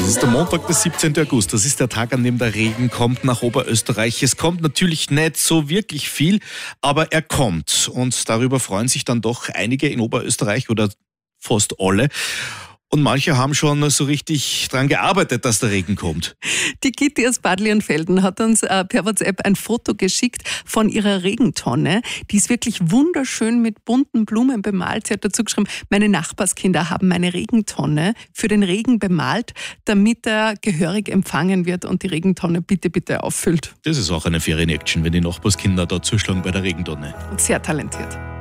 Es ist der Montag, der 17. August. Das ist der Tag, an dem der Regen kommt nach Oberösterreich. Es kommt natürlich nicht so wirklich viel, aber er kommt. Und darüber freuen sich dann doch einige in Oberösterreich oder fast alle. Und manche haben schon so richtig dran gearbeitet, dass der Regen kommt. Die Gitti aus Bad Leonfelden hat uns per WhatsApp ein Foto geschickt von ihrer Regentonne. Die ist wirklich wunderschön mit bunten Blumen bemalt. Sie hat dazu geschrieben, meine Nachbarskinder haben meine Regentonne für den Regen bemalt, damit er gehörig empfangen wird und die Regentonne bitte auffüllt. Das ist auch eine Ferien-Action, wenn die Nachbarskinder da zuschlagen bei der Regentonne. Sehr talentiert.